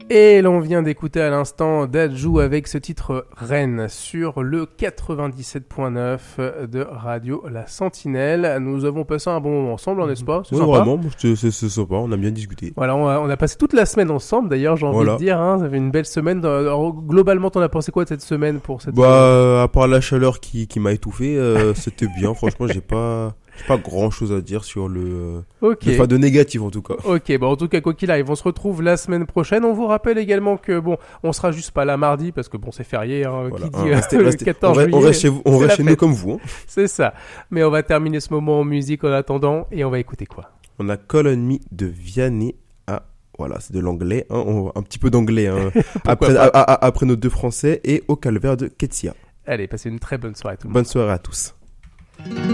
Et l'on vient d'écouter à l'instant Dadju avec ce titre Rennes sur le 97.9 de Radio La Sentinelle. Nous avons passé un bon moment ensemble, n'est-ce pas? C'est sympa. Vraiment, c'est sympa, on a bien discuté. Voilà, on a passé toute la semaine ensemble d'ailleurs, j'ai envie de dire, hein, ça fait une belle semaine. Alors, globalement, t'en as pensé quoi de cette semaine pour cette semaine? À part la chaleur qui m'a étouffé, c'était bien, franchement, j'ai pas grand chose à dire sur pas de négatif en tout cas. Ok, bon en tout cas quoi qu'il arrive, on se retrouve la semaine prochaine. On vous rappelle également que on sera juste pas là mardi parce que c'est férié, hein, voilà, qui dit le 14 juillet. On reste chez nous comme vous. Hein. C'est ça. Mais on va terminer ce moment en musique en attendant et on va écouter quoi? On a Call on Me de Vianney. Voilà, c'est de l'anglais, hein, un petit peu d'anglais hein, après nos deux français et Au calvaire de Ketsia. Allez, passez une très bonne soirée à tout le monde. Bonne soirée à tous.